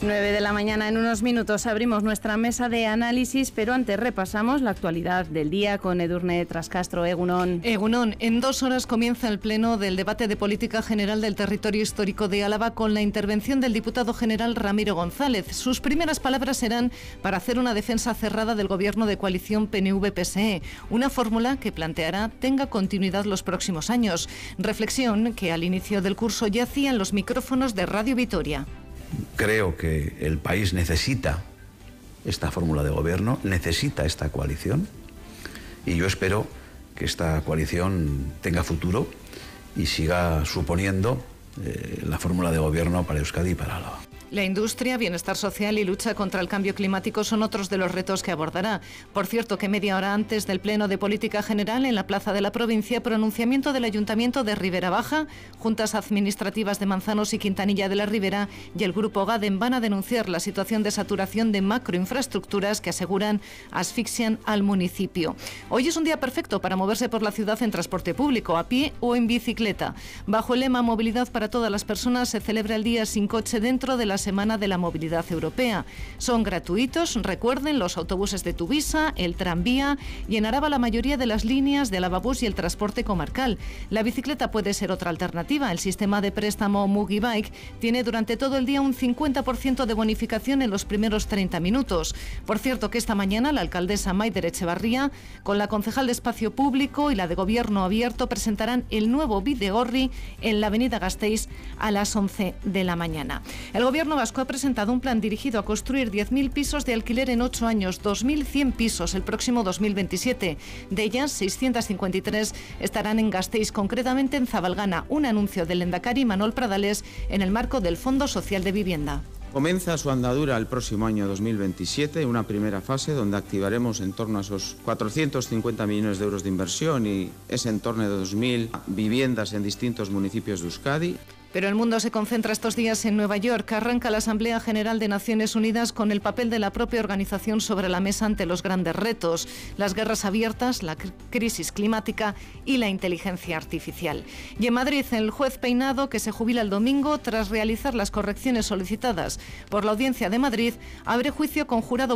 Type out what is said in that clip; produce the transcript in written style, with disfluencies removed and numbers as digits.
9 de la mañana, en unos minutos abrimos nuestra mesa de análisis, pero antes repasamos la actualidad del día con Edurne Trascastro. Egunon. Egunon, en 2 horas comienza el pleno del debate de política general del territorio histórico de Álava con la intervención del diputado general Ramiro González. Sus primeras palabras serán para hacer una defensa cerrada del gobierno de coalición PNV-PSE, una fórmula que planteará tenga continuidad los próximos años. Reflexión que al inicio del curso ya hacían los micrófonos de Radio Vitoria. Creo que el país necesita esta fórmula de gobierno, necesita esta coalición, y yo espero que esta coalición tenga futuro y siga suponiendo la fórmula de gobierno para Euskadi y para Álava. La industria, bienestar social y lucha contra el cambio climático son otros de los retos que abordará. Por cierto, que media hora antes del pleno de política general en la Plaza de la Provincia, pronunciamiento del Ayuntamiento de Ribera Baja, juntas administrativas de Manzanos y Quintanilla de la Ribera y el Grupo GADEM van a denunciar la situación de saturación de macroinfraestructuras que aseguran asfixian al municipio. Hoy es un día perfecto para moverse por la ciudad en transporte público, a pie o en bicicleta. Bajo el lema Movilidad para todas las personas se celebra el Día sin coche dentro de la Semana de la Movilidad Europea. Son gratuitos, recuerden, los autobuses de Tuvisa, el tranvía y en Araba la mayoría de las líneas de Alavabús y el transporte comarcal. La bicicleta puede ser otra alternativa. El sistema de préstamo Mugibike tiene durante todo el día un 50% de bonificación en los primeros 30 minutos. Por cierto que esta mañana la alcaldesa Maider Etxebarria con la concejal de Espacio Público y la de Gobierno Abierto presentarán el nuevo Bidegorri en la avenida Gasteiz a las 11 de la mañana. El Gobierno vasco ha presentado un plan dirigido a construir 10.000 pisos de alquiler en 8 años, 2.100 pisos el próximo 2027. De ellas, 653 estarán en Gasteiz, concretamente en Zabalgana, un anuncio del lehendakari Manuel Pradales en el marco del Fondo Social de Vivienda. Comienza su andadura el próximo año 2027, una primera fase donde activaremos en torno a esos 450 millones de euros de inversión y ese en torno de 2.000 viviendas en distintos municipios de Euskadi. Pero el mundo se concentra estos días en Nueva York. Arranca la Asamblea General de Naciones Unidas con el papel de la propia organización sobre la mesa ante los grandes retos, las guerras abiertas, la crisis climática y la inteligencia artificial. Y en Madrid, el juez Peinado, que se jubila el domingo tras realizar las correcciones solicitadas por la Audiencia de Madrid, abre juicio con jurado